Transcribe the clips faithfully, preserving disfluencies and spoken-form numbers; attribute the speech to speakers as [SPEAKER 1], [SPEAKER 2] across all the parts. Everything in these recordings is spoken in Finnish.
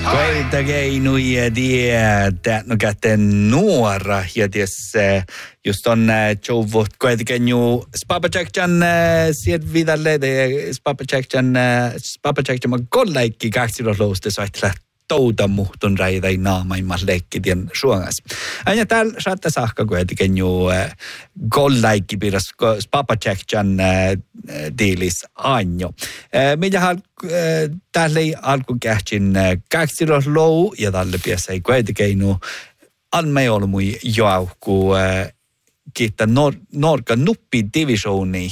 [SPEAKER 1] Koitakeinu ja tiedä, no käten nuora ja ties just on jouvut koitakeinu Spapacekjan sieltä vidalle Spapacekjan Spapacekjan mä kolleikki kaksilolousta soitella touta muhtun räidäi naamaimmat leikkitien suongas. Aina täällä saattaa saakka koitakeinu kolleikki pidas Spapacekjan diilis anjo. Mitä täällä ei alkukähtsin kaksilolou ja tälle piässä ei koetakeinu anme ollut mui joukku kiittää Norka nuppidivisioni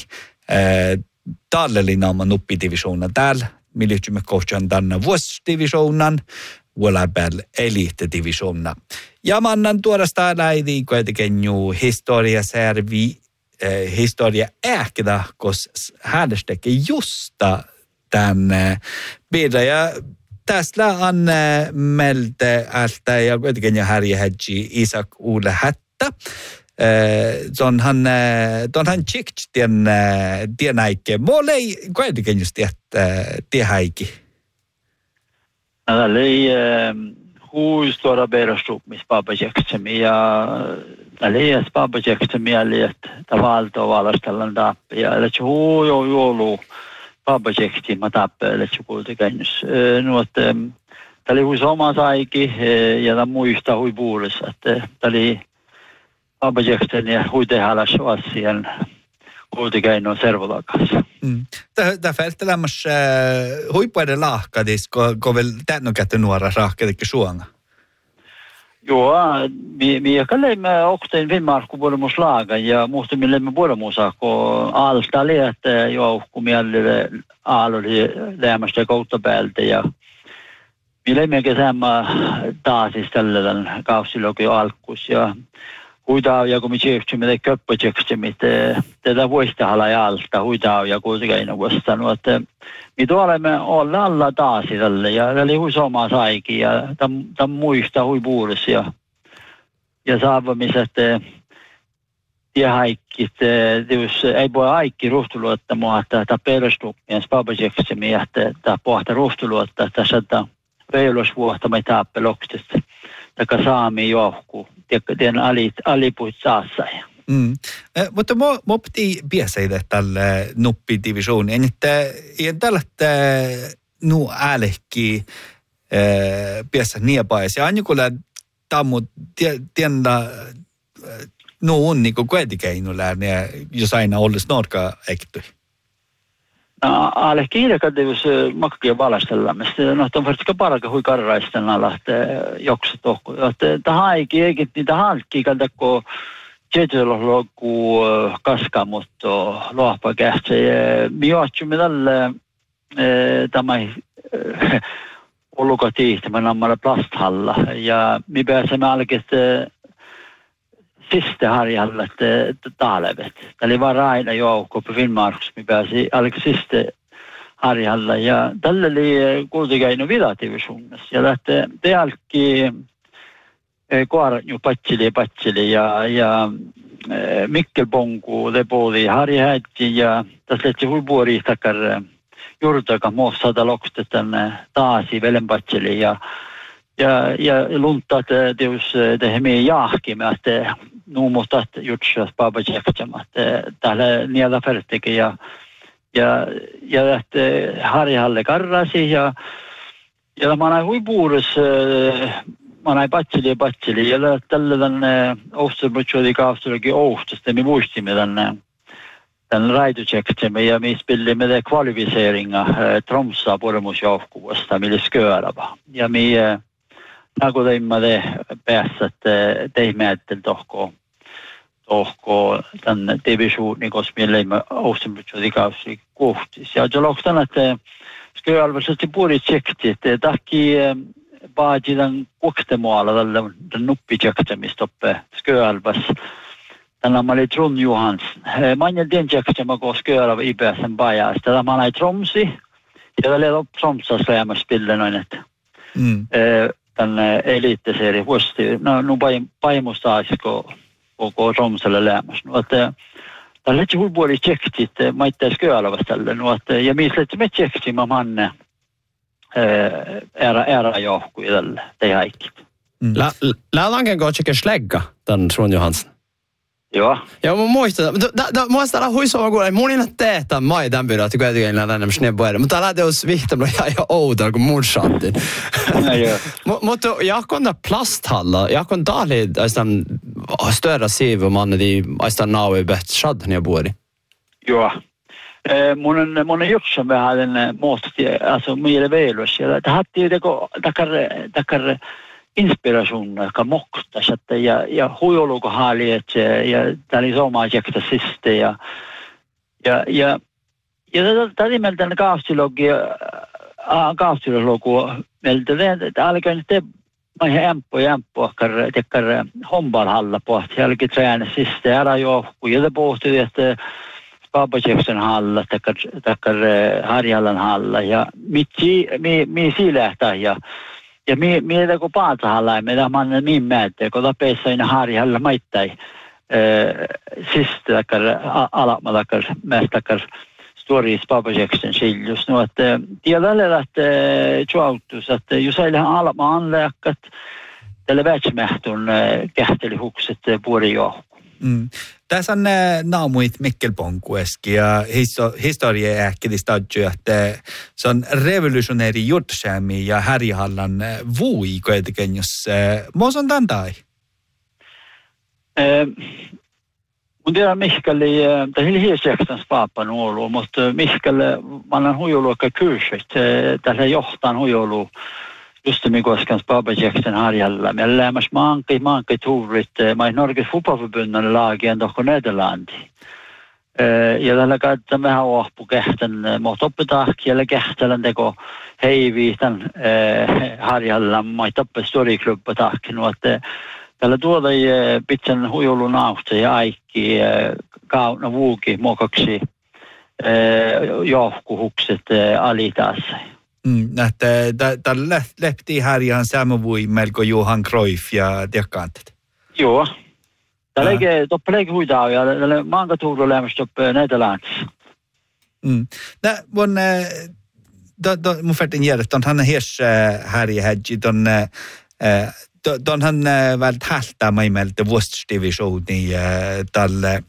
[SPEAKER 1] tälle naama nuppidivisiona täällä. Miljöitymme kohtjan tänne vuosidivisionan, vuolapääl eliittidivisiona. Ja mä annan tuodasta läidi koetakeinu historia servi, historia ähkida, koska hänestäkin justa tämän pidä. Ja tässä on meiltä ältä ja kuitenkin jo Harry Hedgi Isak Ulle Hättä. Tuonhan tuonhan tjikt tien tien äikke. Mulla ei kuitenkin just tie häiki.
[SPEAKER 2] Tällä ei huistuora perustumista papajeksemi ja tällä ei papajeksemi eli että tavallaan valastellaan tappi ja eli huu jo joulu papajeksemi mä tappele chukulta kennys. Nuot tällä hui sama saiki ja ta muista hui puolessa että tällä papajeksemi ja hui tehdä suosien kultikäin servolakassa.
[SPEAKER 1] Mm. Tämä fältelämässä huippuiden lahkadis, kun vielä tämän kätten nuora rahkadikki suonga?
[SPEAKER 2] Joo, minä kalleimme okteen Finnmarkku puolemus laaga ja muista mille me puolemusa, kun alta liette joukku mielelle aaloli lämmästä kautta päältä ja mille me kesämä taasis tällä kausilokin alkus ja huidaa ja kun me tjeksemme te köppötjeksemme tätä vuostahala ja alta huidaa ja kuitenkin vuostanut, että me tuolemme olla alla taas tälle ja eli hui soma saikin ja tämän muista hui puolessa ja, ja saavamiset ja haikkit, jos ei voi aikki ruhtuluottamaan, että tämä perustuu meidän spapajekseemme ja tämä pohta ruhtuluottaa tässä, että reilusvuotta me taappelokset, taka saami johku. Tien alit, alipuit saassa.
[SPEAKER 1] Mm. Eh, mutta mä, mä piti piäseitä tälle nuppidivisioniin, että ei tällä nu äälehki eh, piässä niepais. Ja aina kun tammu tiennä nu on niin kuin kuitenkin jos aina olisi norka ektui.
[SPEAKER 2] No, alle kiinnikätevyys makkia valastellamista. No, on varsinkin parka hui karraistena lähtee joksa tohko. Tähän aikin eikin niitä hankkia, kun tietysti kaskaa, mutta luohpa kähtsä. Me juotsumme tälle tämä oluka tiihtämään ammalla plasthalla. Ja me pääsemme alkeet siste harjalla taalevet. Tämä oli vaan raina joukko på Finnmarks, me pääsi alkeet siste harjalla. Ja tällä oli kuitenkin vidatiivisuunnassa. Ja lähtee te alkki koaranju patsili patsili ja, ja Mikkelponku lepoli Harri Hädji ja tässä lähti huipuori takar juurtaka muossata lokstet tänne taasi velenpatsili ja ja ja luntat teus tehmi jahkimme että nuumustat jutsas papajeksema täällä niellä färtike ja ja ja lähti Harjalle karrasi ja ja mä näin huipuuris mä näin patsili ja patsili ja tällä tänne Osterbutsjodi kaavstulekin Oustasta me muistimme tänne tänne raidutjeksemme ja me spillimme det kvalificeringa Tromsa puolemusjoukkueesta mille sköärava ja me nagu teimme det pääsät teimme että tohko tohko tänne divisioni koska me leimme Osterbutsjodi kaavstulekin kohtis ja jolloin että sköärvasti puolitsekti että takki Baajidan koktemualla tällä nuppitjeksemistä oppe Sköälväs. Tänä oli Trond Johans. Manjel den tjeksema kun Sköälvä ipäsen bajaista. Tämä oli Tromsi. Ja tällä oli Tromsas lämmäs pille noin, että mm. tänne eliitteseeri vuosti. No, no paimusta aisiko koko Tromsalle lämmäs. No, että tällä oli huipuoli tjeksit, maittaa Sköälväs tälle. No, että ja missä me tjeksimme manne. era, era joukkueelle, te haikit.
[SPEAKER 3] Mm. Läänanken kootsekin slägga, tämän Sron Johansson.
[SPEAKER 2] Joo.
[SPEAKER 3] Joo, mä muistan. Mä muistan, että huisua kuulee, että mun ei tehdä mai tämän pyydä, että kuitenkin ei lähdä enemmän snebboida. Mutta täällä ei olisi vihtamalla ihan outoa, kun mun saatiin. Mutta jakon tämä plasthalla, jakon täällä aistan större sivu, man ei aistan naui bättre shad när jag bor i.
[SPEAKER 2] Joo. Mun on, mun on jutsa vähän muutti, alltså meille veilus. Det hade ju takar, takar inspiration, joka moktas, että ja, ja huijolukohaalijat ja tämä oli somaajekta siste ja ja ja ja tämä oli meiltä kaavstilogi kaavstilogi meiltä että alkoi nyt mä ämppo ja ämppo akkar tekkar hombalhalla pohti jälki träna siste ära johku ja det pohti että Spabajeksen halla tekkar tekkar Harjallan halla ja mitsi mi mi silähtää ja ja mi mi kun paatahalla me man min mäte kun tapeissa ina Harjalla maittai eh siste tekkar alamalakar mästakar stories Spabajeksen siljus no että tiedälle että chuautus että jos ei alama anleakkat tälle vätsmähtun kähtelihukset puolijohku.
[SPEAKER 1] Mm. Tässä on naamuit Mikkelponkueski ja historia äkkiä että se on revolutionäri jutsämi ja Härjehallan vui kuitenkin, jos muus on tämän tai?
[SPEAKER 2] Mun tiedän Mihkeli, tämä on hiiseksens paappan ollut, mutta Mihkeli, mä olen huijuluokka kyysit, tässä johtaan huijulu. Just det, koska Spabajeksen Harjalla. Me lämmäs maankai, maankai tuurit. Mä en Norges fotbollförbundan lagien dock Nederlandi. Ja tällä kautta vähän ohpu kehtän mot oppetahki, ja kehtälän teko heivi tämän Harjalla. Mä ei toppe storiklubba tahki. No, että tällä tuoda pitsen huijulun austa ja aikki kauna vuuki mokaksi johkuhukset alitaassa.
[SPEAKER 1] Mm, että tällä lehti Härjän samavui melko Johan Cruyff ja tiekkaantet.
[SPEAKER 2] Joo. Tällä ei toppeleekin huitaa ja tällä mankatuuru lämmäs toppe Nederlandissa.
[SPEAKER 1] Mm. Nä, mun mun färtin järjestö on hän hies Härjä hädji ton ton hän vält hältä maimelta vuostistivisioni tälle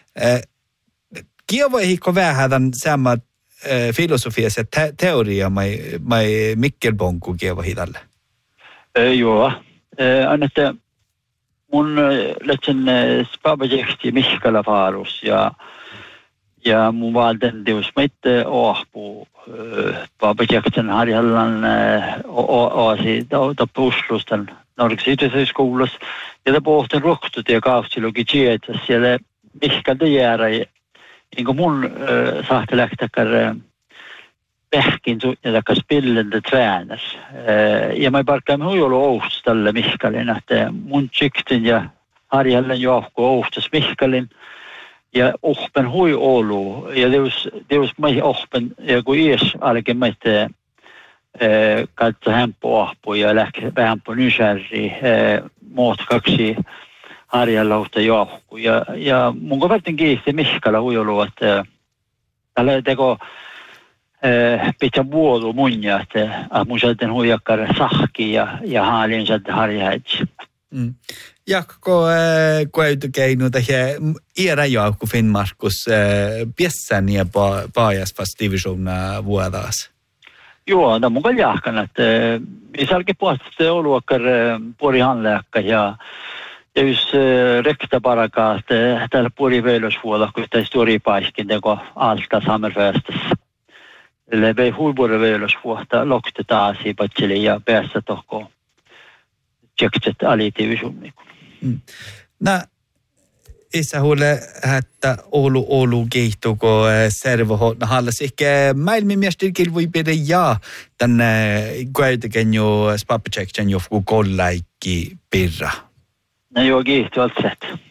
[SPEAKER 1] kieva hikko vähän samma filosofiassa te- teoria mai mai Mikkelponku kieva hidalle.
[SPEAKER 2] Eh joo. Eh annette mun lähtsen Spabajekti Mihkala faarus ja ja mun valten deus meitte ohpu Spabajekten Harjallan oasi ta puslustan Norges yhdyskuulas ja ta pohten rohtut ja kaavsilogi tietäs siellä Mihkalta jäädä niin kuin mun äh, sahtelehtäkär pähkin suhtelehtäkär spillende träners. Äh, ja mä parkkaamme huijolu ouhtus tälle Mihkalin, että mun tsiktin ja Harjallan johku ouhtus Mihkalin ja ohpen hui olu. Ja deus, deus mä ohpen, ja kun ies alkin meitä äh, katso hempo ohpu ja lähti vähempo nysärri äh, muut kaksi Harjalla uhta johku. Ja, ja mun kovertin kiihti Mihkala huijolu, että tällä teko äh, pitää vuodu munja, että äh, mun sielten huijakkar sahki ja, ja haalin sieltä Harjahäitsi.
[SPEAKER 1] Mm. Jakko äh, koetukeinu tähän iärä johku Finnmarkus äh, piessän ja pa, paajaspas divisiona vuodas?
[SPEAKER 2] Joo, no mun kan jahkan, että äh, isalki puhutte oluakkar äh, puoli hanleakka ja ja jos rekta parakaa, että täällä puoli veilosvuolla, kun tämä storipaiskin teko alta Hammerfestassa. Eli vei huipuoli veilosvuotta, lokte taas i patseli ja päästä tohko tsekset alitiivisuun.
[SPEAKER 1] Mm. Nä, isä huole, että Oulu Oulu keihtuko servohotna hallas. Ehkä maailmanmestarikil voi pidä ja tänne kuitenkin jo Spabajeksen johku kollaikki pirra.
[SPEAKER 2] Nej, jag gick till allt sätt.